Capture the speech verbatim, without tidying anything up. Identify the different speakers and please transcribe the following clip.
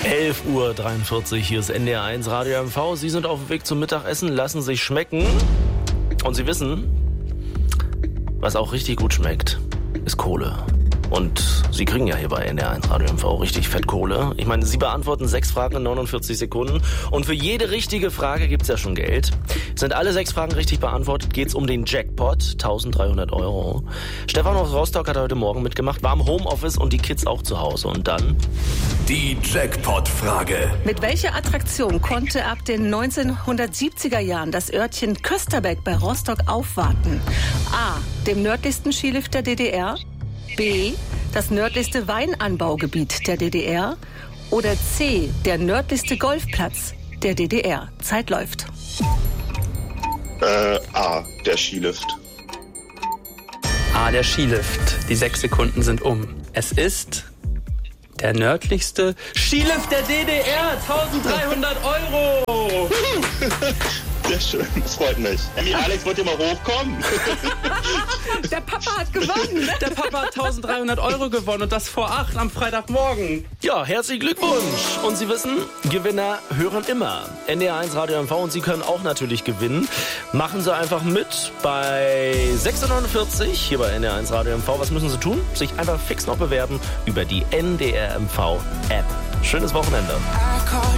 Speaker 1: elf Uhr dreiundvierzig, hier ist N D R eins Radio M V. Sie sind auf dem Weg zum Mittagessen, lassen sich schmecken. Und Sie wissen, was auch richtig gut schmeckt, ist Kohle. Und Sie kriegen ja hier bei N D R eins Radio M V richtig Fettkohle. Ich meine, Sie beantworten sechs Fragen in neunundvierzig Sekunden. Und für jede richtige Frage gibt's ja schon Geld. Sind alle sechs Fragen richtig beantwortet, geht's um den Jackpot, eintausenddreihundert Euro. Stefan aus Rostock hat heute Morgen mitgemacht, war im Homeoffice und die Kids auch zu Hause. Und dann
Speaker 2: die Jackpot-Frage.
Speaker 3: Mit welcher Attraktion konnte ab den neunzehnhundertsiebziger Jahren das Örtchen Kösterbeck bei Rostock aufwarten? A. Dem nördlichsten Skilift der D D R. B. Das nördlichste Weinanbaugebiet der D D R. Oder C. Der nördlichste Golfplatz der D D R. Zeit läuft.
Speaker 4: Äh, A. Der Skilift.
Speaker 5: A. Der Skilift. Die sechs Sekunden sind um. Es ist der nördlichste Skilift der D D R. eintausenddreihundert Euro.
Speaker 4: Sehr schön, das freut mich. Emmy, Alex, wollt ihr mal hochkommen?
Speaker 3: Der Papa hat gewonnen.
Speaker 5: Der Papa hat eintausenddreihundert Euro gewonnen und das vor acht am Freitagmorgen.
Speaker 1: Ja, herzlichen Glückwunsch. Und Sie wissen, Gewinner hören immer N D R eins Radio M V und Sie können auch natürlich gewinnen. Machen Sie einfach mit bei sechs Uhr neunundvierzig hier bei N D R eins Radio M V. Was müssen Sie tun? Sich einfach fix noch bewerben über die N D R M V App. Schönes Wochenende.